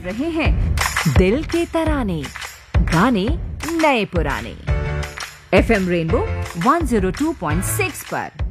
रहे हैं दिल के तराने, गाने नए पुराने। FM रेनबो 102.6 पर